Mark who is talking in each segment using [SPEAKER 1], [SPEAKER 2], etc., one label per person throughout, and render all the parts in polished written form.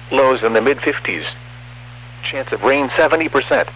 [SPEAKER 1] Lows in the mid-50s. Chance of rain 70%.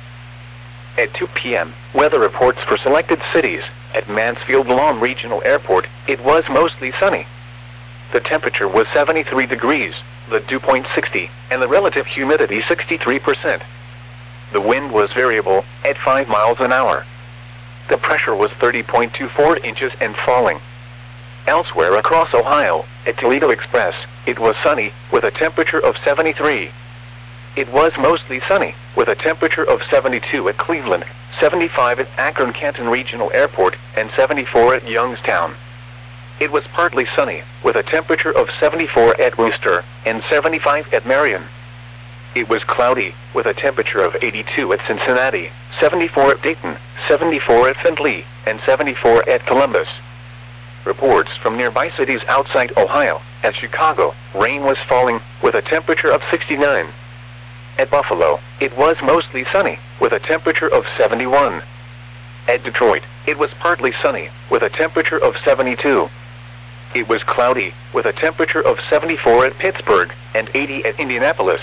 [SPEAKER 1] At 2 p.m., weather reports for selected cities. At Mansfield Lawn Regional Airport, it was mostly sunny. The temperature was 73 degrees, the dew point 60, and the relative humidity 63%. The wind was variable, at 5 miles an hour. The pressure was 30.24 inches and falling. Elsewhere across Ohio, at Toledo Express, it was sunny, with a temperature of 73. It was mostly sunny, with a temperature of 72 at Cleveland, 75 at Akron-Canton Regional Airport, and 74 at Youngstown. It was partly sunny, with a temperature of 74 at Worcester, and 75 at Marion. It was cloudy, with a temperature of 82 at Cincinnati, 74 at Dayton, 74 at Findlay, and 74 at Columbus. Reports from nearby cities outside Ohio. At Chicago, rain was falling, with a temperature of 69. At Buffalo, it was mostly sunny, with a temperature of 71. At Detroit, it was partly sunny, with a temperature of 72. It was cloudy, with a temperature of 74 at Pittsburgh, and 80 at Indianapolis.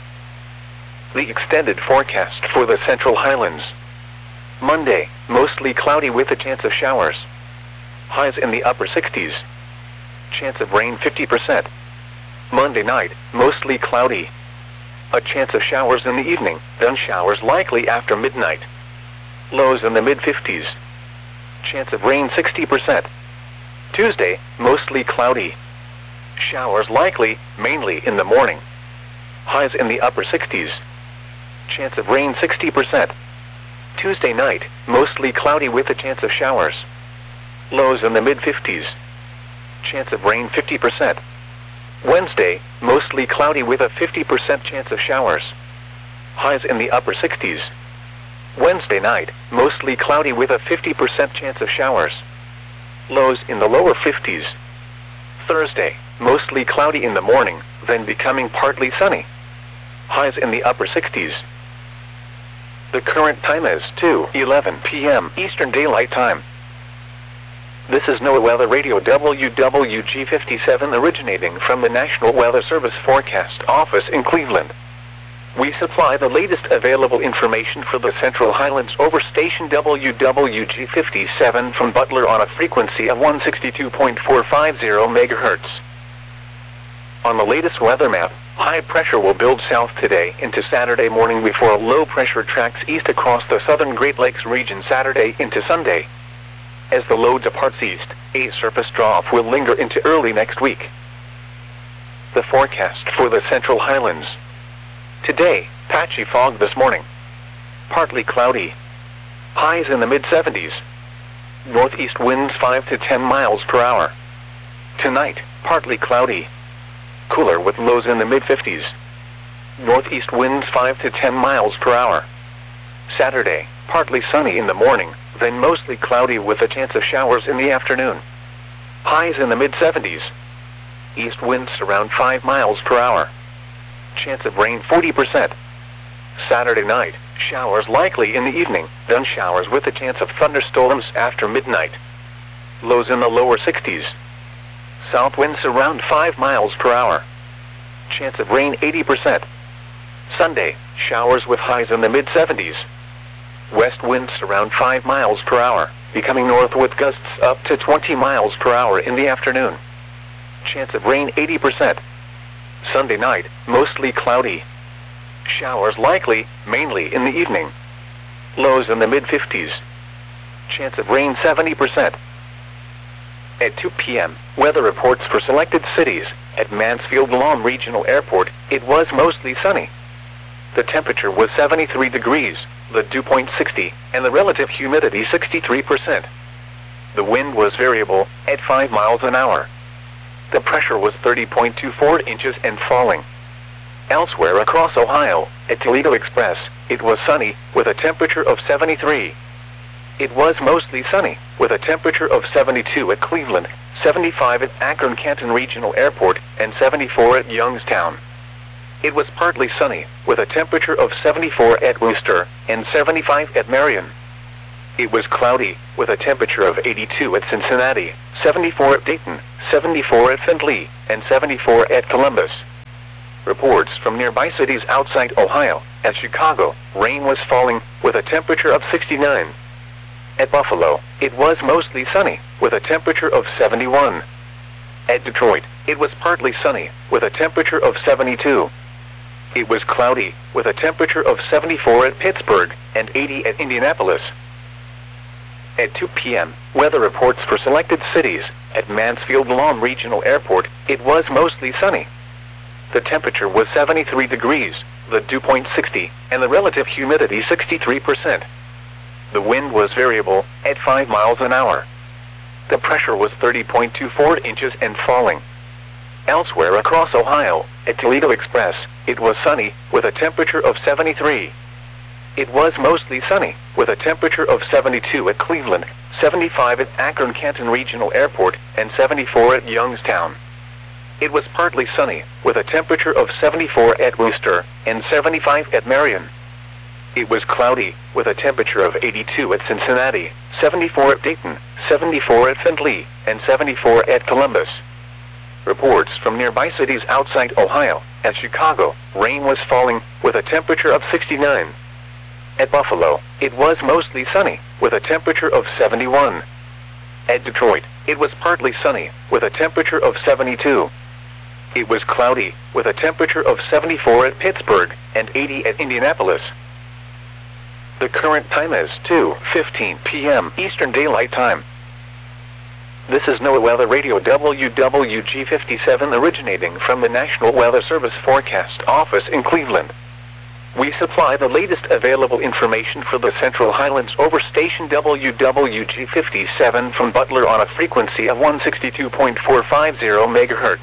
[SPEAKER 1] The extended forecast for the Central Highlands. Monday, mostly cloudy with a chance of showers. Highs in the upper 60s. Chance of rain 50%. Monday night, mostly cloudy. A chance of showers in the evening, then showers likely after midnight. Lows in the mid-50s. Chance of rain 60%. Tuesday, mostly cloudy. Showers likely, mainly in the morning. Highs in the upper 60s. Chance of rain 60%. Tuesday night, mostly cloudy with a chance of showers. Lows in the mid-50s. Chance of rain 50%. Wednesday, mostly cloudy with a 50% chance of showers. Highs in the upper 60s. Wednesday night, mostly cloudy with a 50% chance of showers. Lows in the lower 50s. Thursday, mostly cloudy in the morning, then becoming partly sunny. Highs in the upper 60s. The current time is 2:11 p.m. Eastern Daylight Time. This is NOAA Weather Radio WWG57 originating from the National Weather Service Forecast Office in Cleveland. We supply the latest available information for the Central Highlands over station WWG57 from Butler on a frequency of 162.450 MHz. On the latest weather map, high pressure will build south today into Saturday morning before low pressure tracks east across the southern Great Lakes region Saturday into Sunday. As the low departs east, a surface trough will linger into early next week. The forecast for the Central Highlands. Today, patchy fog this morning. Partly cloudy. Highs in the mid-70s. Northeast winds 5 to 10 miles per hour. Tonight, partly cloudy. Cooler with lows in the mid-50s. Northeast winds 5 to 10 miles per hour. Saturday, partly sunny in the morning, then mostly cloudy with a chance of showers in the afternoon. Highs in the mid-70s. East winds around 5 miles per hour. Chance of rain 40%. Saturday night, showers likely in the evening, then showers with a chance of thunderstorms after midnight. Lows in the lower 60s. South winds around 5 miles per hour. Chance of rain 80%. Sunday, showers with highs in the mid-70s. West winds around 5 miles per hour, becoming north with gusts up to 20 miles per hour in the afternoon. Chance of rain 80%. Sunday night, mostly cloudy. Showers likely, mainly in the evening. Lows in the mid-50s. Chance of rain 70%. At 2 p.m., weather reports for selected cities. At Mansfield Lawn Regional Airport, it was mostly sunny. The temperature was 73 degrees, the dew point 60, and the relative humidity 63%. The wind was variable, at 5 miles an hour. The pressure was 30.24 inches and falling. Elsewhere across Ohio, at Toledo Express, it was sunny, with a temperature of 73. It was mostly sunny, with a temperature of 72 at Cleveland, 75 at Akron-Canton Regional Airport, and 74 at Youngstown. It was partly sunny, with a temperature of 74 at Worcester, and 75 at Marion. It was cloudy, with a temperature of 82 at Cincinnati, 74 at Dayton, 74 at Findlay, and 74 at Columbus. Reports from nearby cities outside Ohio. At Chicago, rain was falling, with a temperature of 69. At Buffalo, it was mostly sunny, with a temperature of 71. At Detroit, it was partly sunny, with a temperature of 72. It was cloudy, with a temperature of 74 at Pittsburgh, and 80 at Indianapolis. At 2 p.m., weather reports for selected cities. At Mansfield-Lom Regional Airport, it was mostly sunny. The temperature was 73 degrees, the dew point 60, and the relative humidity 63%. The wind was variable, at 5 miles an hour. The pressure was 30.24 inches and falling. Elsewhere across Ohio, at Toledo Express, it was sunny, with a temperature of 73. It was mostly sunny, with a temperature of 72 at Cleveland, 75 at Akron-Canton Regional Airport, and 74 at Youngstown. It was partly sunny, with a temperature of 74 at Worcester, and 75 at Marion. It was cloudy, with a temperature of 82 at Cincinnati, 74 at Dayton, 74 at Findlay, and 74 at Columbus. Reports from nearby cities outside Ohio. At Chicago, rain was falling, with a temperature of 69. At Buffalo, it was mostly sunny, with a temperature of 71. At Detroit, it was partly sunny, with a temperature of 72. It was cloudy, with a temperature of 74 at Pittsburgh, and 80 at Indianapolis. The current time is 2:15 p.m. Eastern Daylight Time. This is NOAA Weather Radio WWG57 originating from the National Weather Service Forecast Office in Cleveland. We supply the latest available information for the Central Highlands over station WWG57 from Butler on a frequency of 162.450 MHz.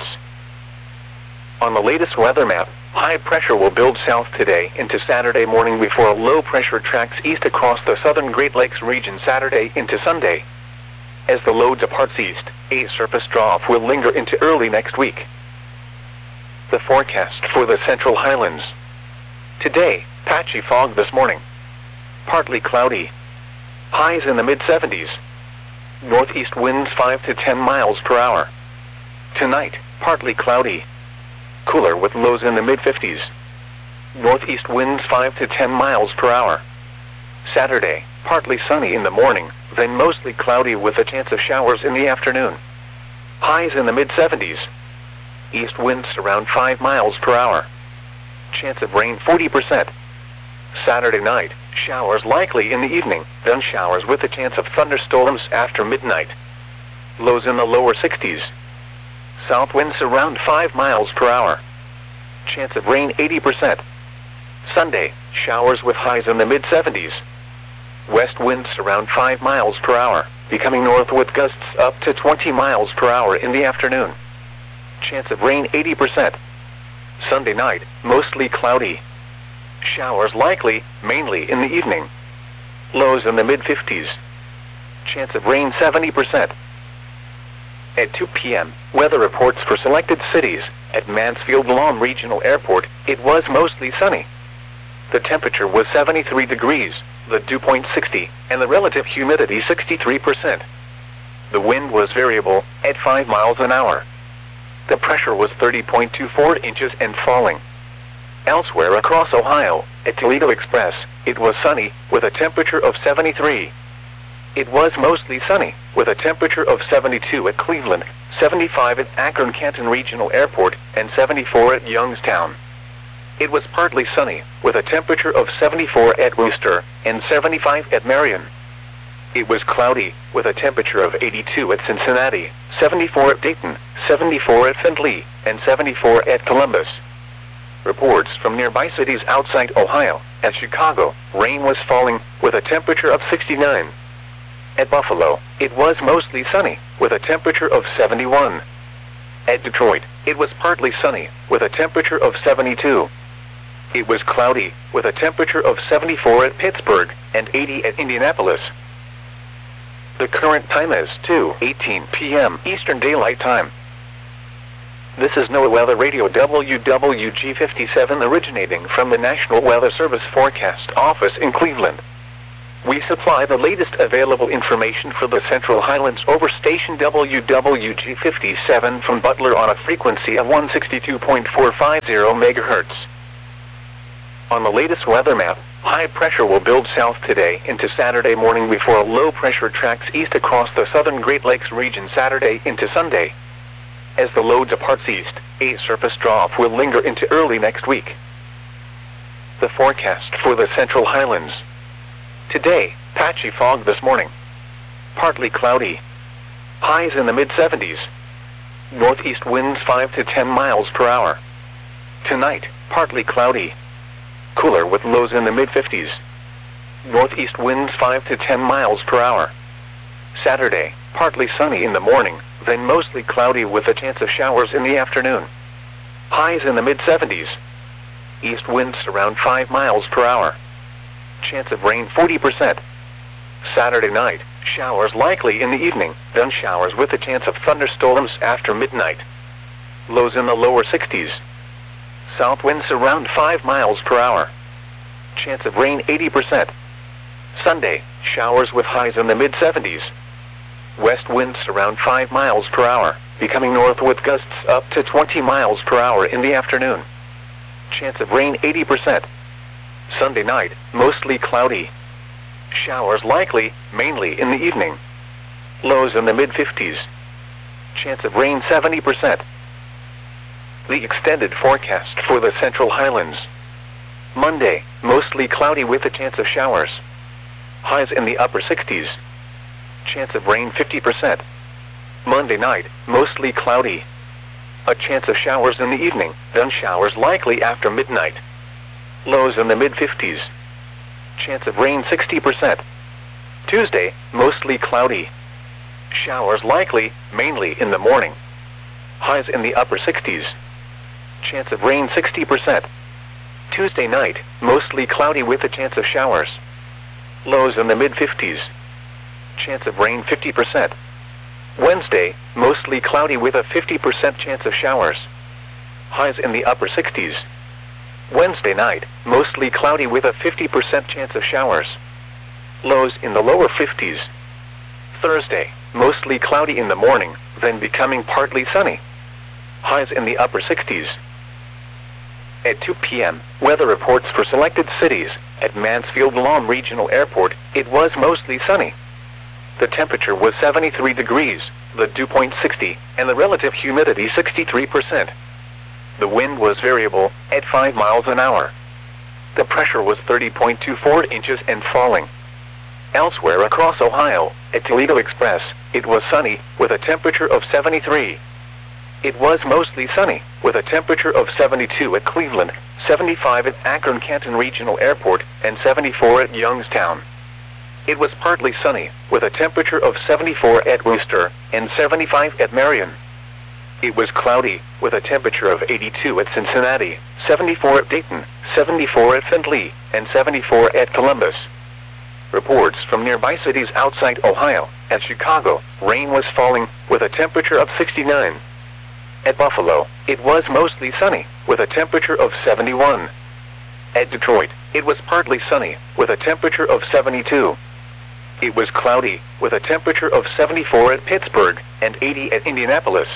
[SPEAKER 1] On the latest weather map, high pressure will build south today into Saturday morning before low pressure tracks east across the southern Great Lakes region Saturday into Sunday. As the low departs east, a surface trough will linger into early next week. The forecast for the Central Highlands. Today, patchy fog this morning. Partly cloudy. Highs in the mid-70s. Northeast winds 5 to 10 miles per hour. Tonight, partly cloudy. Cooler with lows in the mid-50s. Northeast winds 5 to 10 miles per hour. Saturday, partly sunny in the morning, then mostly cloudy with a chance of showers in the afternoon. Highs in the mid-70s. East winds around 5 miles per hour. Chance of rain 40%. Saturday night, showers likely in the evening, then showers with a chance of thunderstorms after midnight. Lows in the lower 60s. South winds around 5 miles per hour. Chance of rain 80%. Sunday, showers with highs in the mid-70s. West winds around 5 miles per hour, becoming north with gusts up to 20 miles per hour in the afternoon. Chance of rain 80%. Sunday night, mostly cloudy. Showers likely, mainly in the evening. Lows in the mid-50s. Chance of rain 70%. At 2 p.m., weather reports for selected cities. At Mansfield-Lom Regional Airport, it was mostly sunny. The temperature was 73 degrees, the dew point 60, and the relative humidity 63%. The wind was variable, at 5 miles an hour. The pressure was 30.24 inches and falling. Elsewhere across Ohio, at Toledo Express, it was sunny, with a temperature of 73. It was mostly sunny, with a temperature of 72 at Cleveland, 75 at Akron-Canton Regional Airport, and 74 at Youngstown. It was partly sunny, with a temperature of 74 at Worcester, and 75 at Marion. It was cloudy, with a temperature of 82 at Cincinnati, 74 at Dayton, 74 at Findlay, and 74 at Columbus. Reports from nearby cities outside Ohio. At Chicago, rain was falling, with a temperature of 69. At Buffalo, it was mostly sunny, with a temperature of 71. At Detroit, it was partly sunny, with a temperature of 72. It was cloudy, with a temperature of 74 at Pittsburgh, and 80 at Indianapolis. The current time is 2:18 p.m. Eastern Daylight Time. This is NOAA Weather Radio WWG57 originating from the National Weather Service Forecast Office in Cleveland. We supply the latest available information for the Central Highlands over station WWG57 from Butler on a frequency of 162.450 MHz. On the latest weather map, high pressure will build south today into Saturday morning before low pressure tracks east across the southern Great Lakes region Saturday into Sunday. As the low departs east, a surface trough will linger into early next week. The forecast for the Central Highlands. Today, patchy fog this morning. Partly cloudy. Highs in the mid-70s. Northeast winds 5 to 10 miles per hour. Tonight, partly cloudy. Cooler with lows in the mid-50s. Northeast winds 5 to 10 miles per hour. Saturday, partly sunny in the morning, then mostly cloudy with a chance of showers in the afternoon. Highs in the mid-70s. East winds around 5 miles per hour. Chance of rain 40%. Saturday night, showers likely in the evening, then showers with a chance of thunderstorms after midnight. Lows in the lower 60s. South winds around 5 miles per hour. Chance of rain 80%. Sunday, showers with highs in the mid-70s. West winds around 5 miles per hour, becoming north with gusts up to 20 miles per hour in the afternoon. Chance of rain 80%. Sunday night, mostly cloudy. Showers likely, mainly in the evening. Lows in the mid-50s. Chance of rain 70%. The extended forecast for the Central Highlands. Monday, mostly cloudy with a chance of showers. Highs in the upper 60s. Chance of rain 50%. Monday night, mostly cloudy. A chance of showers in the evening, then showers likely after midnight. Lows in the mid-50s. Chance of rain 60%. Tuesday, mostly cloudy. Showers likely, mainly in the morning. Highs in the upper 60s. Chance of rain 60%. Tuesday night, mostly cloudy with a chance of showers. Lows in the mid-50s. Chance of rain 50%. Wednesday, mostly cloudy with a 50% chance of showers. Highs in the upper 60s. Wednesday night, mostly cloudy with a 50% chance of showers. Lows in the lower 50s. Thursday, mostly cloudy in the morning, then becoming partly sunny. Highs in the upper 60s. At 2 p.m., weather reports for selected cities. At Mansfield-Lom Regional Airport, it was mostly sunny. The temperature was 73 degrees, the dew point 60, and the relative humidity 63%. The wind was variable, at 5 miles an hour. The pressure was 30.24 inches and falling. Elsewhere across Ohio, at Toledo Express, it was sunny, with a temperature of 73. It was mostly sunny, with a temperature of 72 at Cleveland, 75 at Akron-Canton Regional Airport, and 74 at Youngstown. It was partly sunny, with a temperature of 74 at Worcester, and 75 at Marion. It was cloudy, with a temperature of 82 at Cincinnati, 74 at Dayton, 74 at Findlay, and 74 at Columbus. Reports from nearby cities outside Ohio. At Chicago, rain was falling, with a temperature of 69. At Buffalo, it was mostly sunny, with a temperature of 71. At Detroit, it was partly sunny, with a temperature of 72. It was cloudy, with a temperature of 74 at Pittsburgh, and 80 at Indianapolis.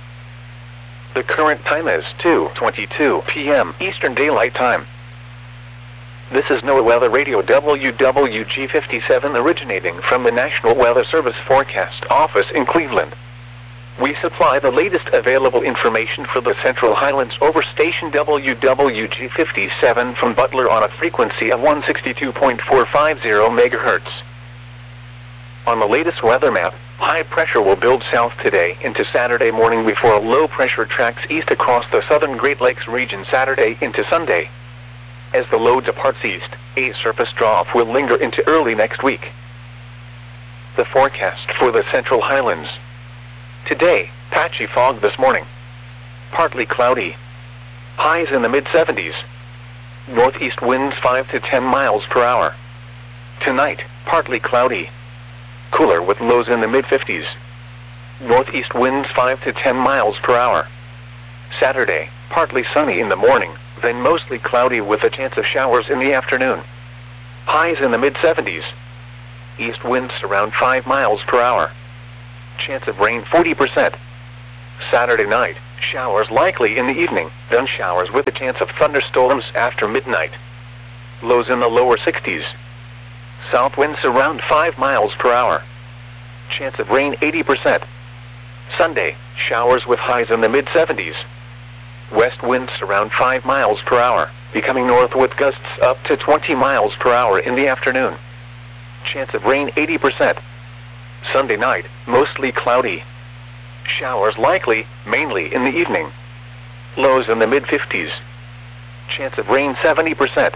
[SPEAKER 1] The current time is 2:22 p.m. Eastern Daylight Time. This is NOAA Weather Radio WWG57 originating from the National Weather Service Forecast Office in Cleveland. We supply the latest available information for the Central Highlands over station WWG57 from Butler on a frequency of 162.450 MHz. On the latest weather map, high pressure will build south today into Saturday morning before low pressure tracks east across the southern Great Lakes region Saturday into Sunday. As the low departs east, a surface trough will linger into early next week. The forecast for the Central Highlands. Today, patchy fog this morning. Partly cloudy. Highs in the mid-70s. Northeast winds 5 to 10 miles per hour. Tonight, partly cloudy. Cooler with lows in the mid-50s. Northeast winds 5 to 10 miles per hour. Saturday, partly sunny in the morning, then mostly cloudy with a chance of showers in the afternoon. Highs in the mid-70s. East winds around 5 miles per hour. Chance of rain 40%. Saturday night, showers likely in the evening, then showers with a chance of thunderstorms after midnight. Lows in the lower 60s. South winds around 5 miles per hour. Chance of rain 80%. Sunday, showers with highs in the mid-70s. West winds around 5 miles per hour, becoming north with gusts up to 20 miles per hour in the afternoon. Chance of rain 80%. Sunday night, mostly cloudy. Showers likely, mainly in the evening. Lows in the mid-50s. Chance of rain 70%.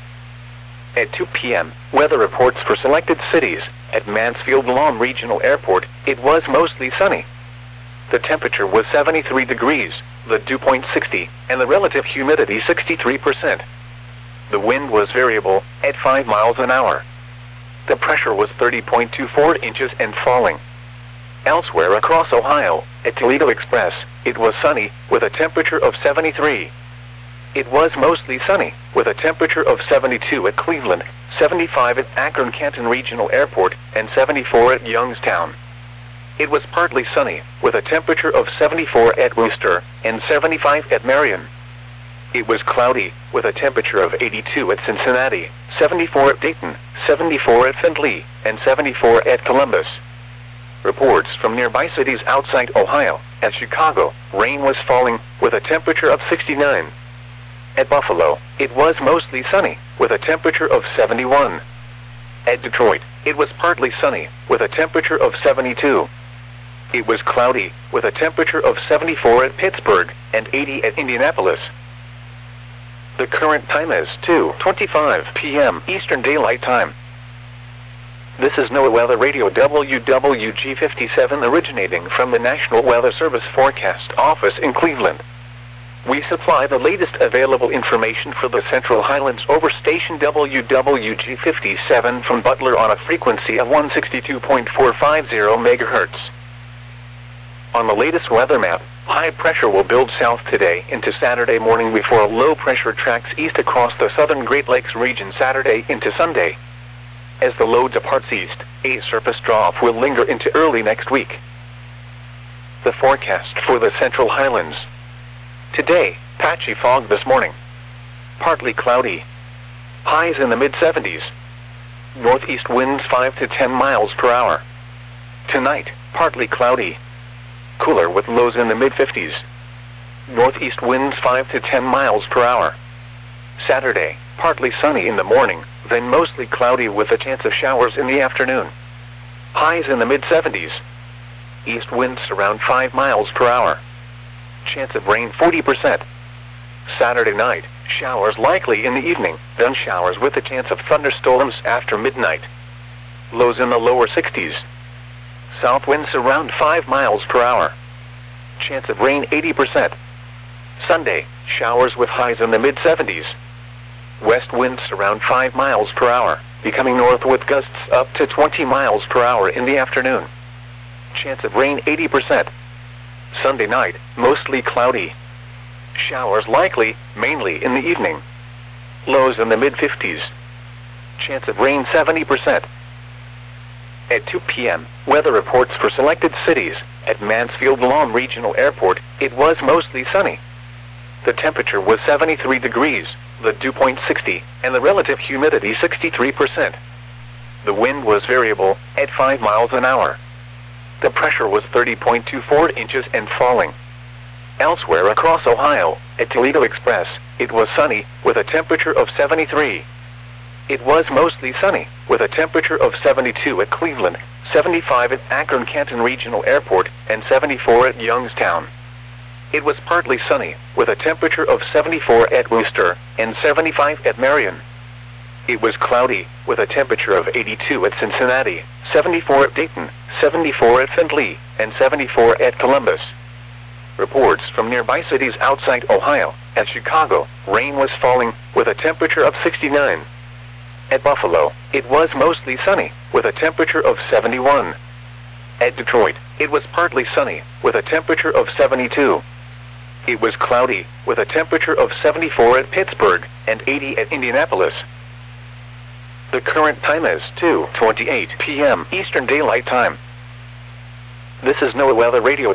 [SPEAKER 1] At 2 p.m., weather reports for selected cities. At Mansfield-Lom Regional Airport, it was mostly sunny. The temperature was 73 degrees, the dew point 60, and the relative humidity 63%. The wind was variable, at 5 miles an hour. The pressure was 30.24 inches and falling. Elsewhere across Ohio, at Toledo Express, it was sunny, with a temperature of 73. It was mostly sunny, with a temperature of 72 at Cleveland, 75 at Akron-Canton Regional Airport, and 74 at Youngstown. It was partly sunny, with a temperature of 74 at Wooster, and 75 at Marion. It was cloudy, with a temperature of 82 at Cincinnati, 74 at Dayton, 74 at Findlay, and 74 at Columbus. Reports from nearby cities outside Ohio. At Chicago, rain was falling, with a temperature of 69. At Buffalo, it was mostly sunny, with a temperature of 71. At Detroit, it was partly sunny, with a temperature of 72. It was cloudy, with a temperature of 74 at Pittsburgh, and 80 at Indianapolis. The current time is 2:25 p.m. Eastern Daylight Time. This is NOAA Weather Radio WWG57 originating from the National Weather Service Forecast Office in Cleveland. We supply the latest available information for the Central Highlands over station WWG57 from Butler on a frequency of 162.450 MHz. On the latest weather map, high pressure will build south today into Saturday morning before low pressure tracks east across the southern Great Lakes region Saturday into Sunday. As the low departs east, a surface trough will linger into early next week. The forecast for the Central Highlands. Today, patchy fog this morning. Partly cloudy. Highs in the mid-70s. Northeast winds 5 to 10 miles per hour. Tonight, partly cloudy. Cooler with lows in the mid-50s. Northeast winds 5 to 10 miles per hour. Saturday, partly sunny in the morning, then mostly cloudy with a chance of showers in the afternoon. Highs in the mid-70s. East winds around 5 miles per hour. Chance of rain 40%. Saturday night, showers likely in the evening, then showers with a chance of thunderstorms after midnight. Lows in the lower 60s. South winds around 5 miles per hour. Chance of rain 80%. Sunday, showers with highs in the mid-70s. West winds around 5 miles per hour, becoming north with gusts up to 20 miles per hour in the afternoon. Chance of rain 80%. Sunday night, mostly cloudy. Showers likely, mainly in the evening. Lows in the mid-50s. Chance of rain 70%. At 2 p.m., weather reports for selected cities. At Mansfield-Lom Regional Airport, it was mostly sunny. The temperature was 73 degrees, the dew point 60, and the relative humidity 63%. The wind was variable, at 5 miles an hour. The pressure was 30.24 inches and falling. Elsewhere across Ohio, at Toledo Express, it was sunny, with a temperature of 73. It was mostly sunny, with a temperature of 72 at Cleveland, 75 at Akron-Canton Regional Airport, and 74 at Youngstown. It was partly sunny, with a temperature of 74 at Wooster, and 75 at Marion. It was cloudy, with a temperature of 82 at Cincinnati, 74 at Dayton, 74 at Findlay, and 74 at Columbus. Reports from nearby cities outside Ohio. At Chicago, rain was falling, with a temperature of 69. At Buffalo, it was mostly sunny, with a temperature of 71. At Detroit, it was partly sunny, with a temperature of 72. It was cloudy, with a temperature of 74 at Pittsburgh, and 80 at Indianapolis. The current time is 2:28 p.m. Eastern Daylight Time. This is NOAA Weather Radio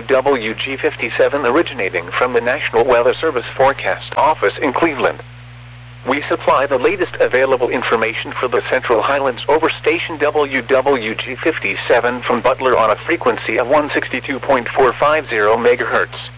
[SPEAKER 1] WWG57 originating from the National Weather Service Forecast Office in Cleveland. We supply the latest available information for the Central Highlands over station WWG57 from Butler on a frequency of 162.450 MHz.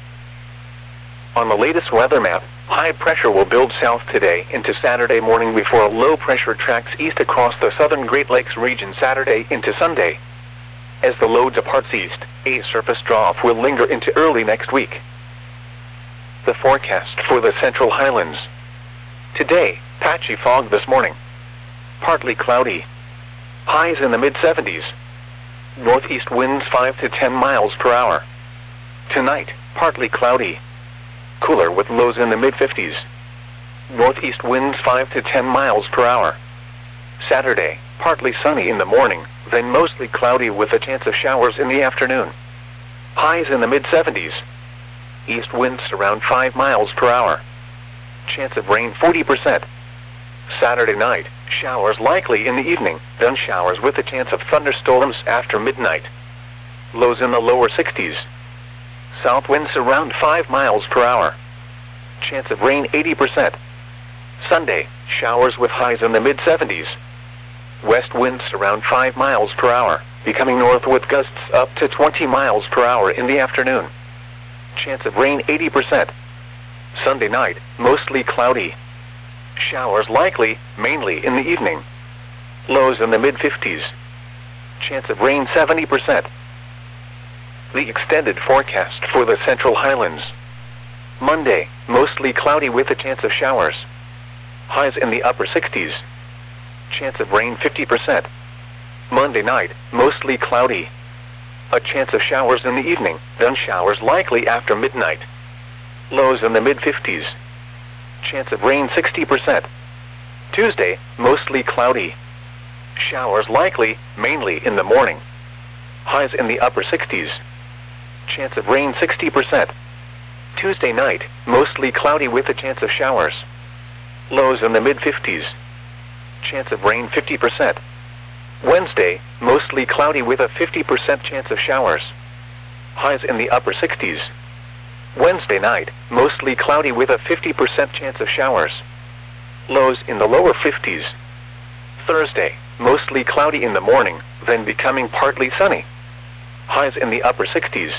[SPEAKER 1] On the latest weather map, high pressure will build south today into Saturday morning before low pressure tracks east across the southern Great Lakes region Saturday into Sunday. As the low departs east, a surface trough will linger into early next week. The forecast for the Central Highlands. Today, patchy fog this morning. Partly cloudy. Highs in the mid-70s. Northeast winds 5 to 10 miles per hour. Tonight, partly cloudy. Cooler with lows in the mid-50s. Northeast winds 5 to 10 miles per hour. Saturday, partly sunny in the morning, then mostly cloudy with a chance of showers in the afternoon. Highs in the mid-70s. East winds around 5 miles per hour. Chance of rain 40%. Saturday night, showers likely in the evening, then showers with a chance of thunderstorms after midnight. Lows in the lower 60s. South winds around 5 miles per hour. Chance of rain 80%. Sunday, showers with highs in the mid-70s. West winds around 5 miles per hour, becoming north with gusts up to 20 miles per hour in the afternoon. Chance of rain 80%. Sunday night, mostly cloudy. Showers likely, mainly in the evening. Lows in the mid-50s. Chance of rain 70%. The extended forecast for the Central Highlands. Monday, mostly cloudy with a chance of showers. Highs in the upper 60s. Chance of rain 50%. Monday night, mostly cloudy. A chance of showers in the evening, then showers likely after midnight. Lows in the mid-50s. Chance of rain 60%. Tuesday, mostly cloudy. Showers likely, mainly in the morning. Highs in the upper 60s. Chance of rain 60%. Tuesday night, mostly cloudy with a chance of showers. Lows in the mid-50s. Chance of rain 50%. Wednesday, mostly cloudy with a 50% chance of showers. Highs in the upper 60s. Wednesday night, mostly cloudy with a 50% chance of showers. Lows in the lower 50s. Thursday, mostly cloudy in the morning, then becoming partly sunny. Highs in the upper 60s.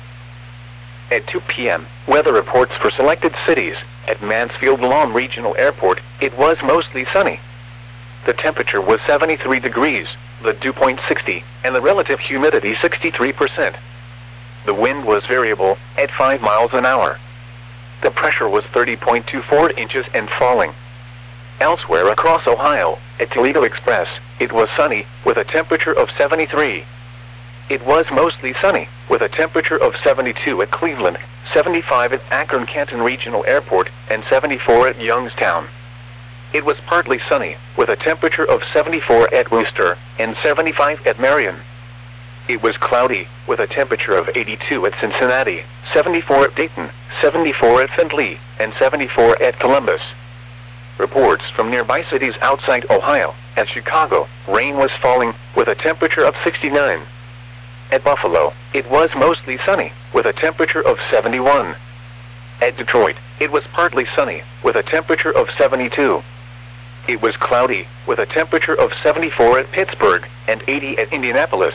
[SPEAKER 1] At 2 p.m., weather reports for selected cities. At Mansfield-Lom Regional Airport, it was mostly sunny. The temperature was 73 degrees, the dew point 60, and the relative humidity 63%. The wind was variable, at 5 miles an hour. The pressure was 30.24 inches and falling. Elsewhere across Ohio, at Toledo Express, it was sunny, with a temperature of 73. It was mostly sunny, with a temperature of 72 at Cleveland, 75 at Akron-Canton Regional Airport, and 74 at Youngstown. It was partly sunny, with a temperature of 74 at Worcester, and 75 at Marion. It was cloudy, with a temperature of 82 at Cincinnati, 74 at Dayton, 74 at Findlay, and 74 at Columbus. Reports from nearby cities outside Ohio. At Chicago, rain was falling, with a temperature of 69. At Buffalo, it was mostly sunny, with a temperature of 71. At Detroit, it was partly sunny, with a temperature of 72. It was cloudy, with a temperature of 74 at Pittsburgh, and 80 at Indianapolis.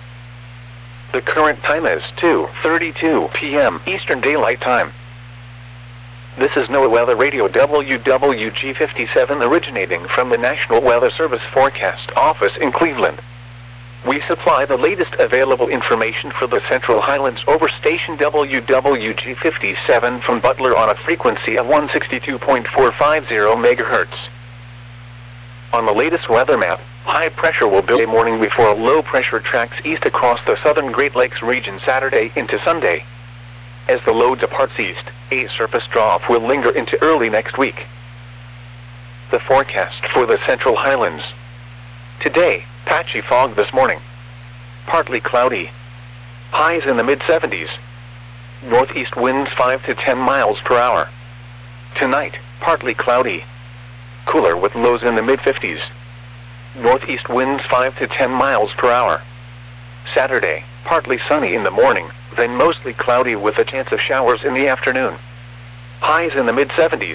[SPEAKER 1] The current time is 2:32 p.m. Eastern Daylight Time. This is NOAA Weather Radio WWG57 originating from the National Weather Service Forecast Office in Cleveland. We supply the latest available information for the Central Highlands over station WWG57 from Butler on a frequency of 162.450 MHz. On the latest weather map, high pressure will build a morning before low pressure tracks east across the southern Great Lakes region Saturday into Sunday. As the low departs east, a surface trough will linger into early next week. The forecast for the Central Highlands. Today, patchy fog this morning. Partly cloudy. Highs in the mid-70s. Northeast winds 5 to 10 miles per hour. Tonight, partly cloudy. Cooler with lows in the mid-50s. Northeast winds 5 to 10 miles per hour. Saturday, partly sunny in the morning, then mostly cloudy with a chance of showers in the afternoon. Highs in the mid-70s.